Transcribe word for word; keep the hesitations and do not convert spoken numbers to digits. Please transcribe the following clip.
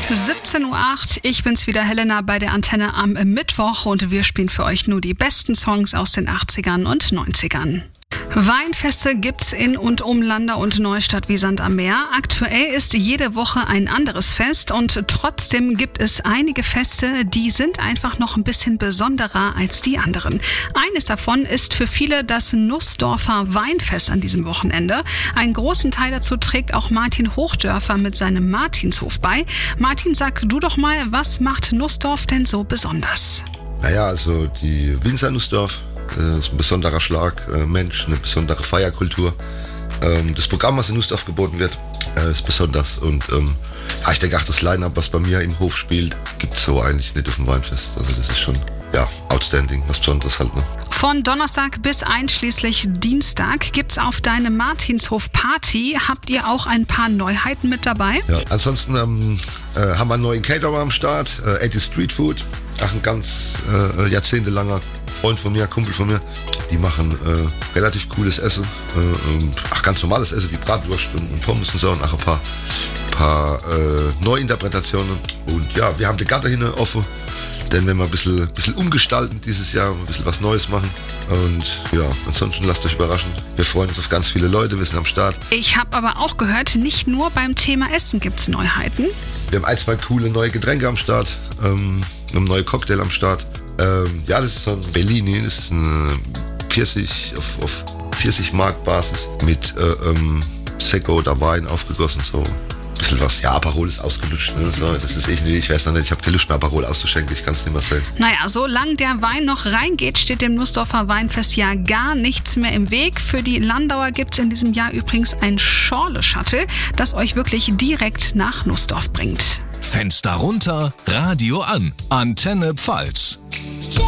siebzehn Uhr acht, ich bin's wieder, Helena, bei der Antenne am Mittwoch und wir spielen für euch nur die besten Songs aus den achtzigern und neunzigern. Weinfeste gibt's in und um Landau und Neustadt wie Sand am Meer. Aktuell ist jede Woche ein anderes Fest und trotzdem gibt es einige Feste, die sind einfach noch ein bisschen besonderer als die anderen. Eines davon ist für viele das Nussdorfer Weinfest an diesem Wochenende. Einen großen Teil dazu trägt auch Martin Hochdörfer mit seinem Martinshof bei. Martin, sag du doch mal, was macht Nussdorf denn so besonders? Naja, also die Winzer Nussdorf, das ist ein besonderer Schlag, äh, Mensch, eine besondere Feierkultur. Ähm, das Programm, was in Nussdorf geboten wird, äh, ist besonders. Und ähm, ja, ich denke auch das Line-Up, was bei mir im Hof spielt, gibt es so eigentlich nicht auf dem Weinfest. Also das ist schon, ja, outstanding, was Besonderes halt. Ne? Von Donnerstag bis einschließlich Dienstag gibt's auf deinem Martinshof Party. Habt ihr auch ein paar Neuheiten mit dabei? Ja, ansonsten ähm, äh, haben wir einen neuen Caterer am Start, äh, eighty Street Food. Ach, ein ganz äh, jahrzehntelanger Freund von mir, Kumpel von mir. Die machen äh, relativ cooles Essen. Äh, und, ach, ganz normales Essen wie Bratwurst und, und Pommes und so. Und auch ein paar, paar äh, Neuinterpretationen. Und ja, wir haben den Garten hinten offen. Denn wenn wir ein bisschen, bisschen umgestalten dieses Jahr, ein bisschen was Neues machen. Und ja, ansonsten lasst euch überraschen. Wir freuen uns auf ganz viele Leute, wir sind am Start. Ich habe aber auch gehört, nicht nur beim Thema Essen gibt's Neuheiten. Wir haben ein, zwei coole neue Getränke am Start. Ähm, wir haben neue Cocktail am Start. Ähm, ja, das ist so ein Bellini, das ist ein Pfirsich auf, auf Pfirsich-Mark-Basis mit äh, ähm, Secco oder Wein aufgegossen, so ein bisschen was. Ja, Aperol ist ausgelutscht, ne? So, das ist irgendwie, ich weiß noch nicht, ich habe keine Lust mehr Aperol auszuschenken, ich kann es nicht mehr sehen. Naja, solange der Wein noch reingeht, steht dem Nussdorfer Weinfest ja gar nichts mehr im Weg. Für die Landauer gibt's in diesem Jahr übrigens ein Schorle-Shuttle, das euch wirklich direkt nach Nussdorf bringt. Fenster runter, Radio an, Antenne Pfalz.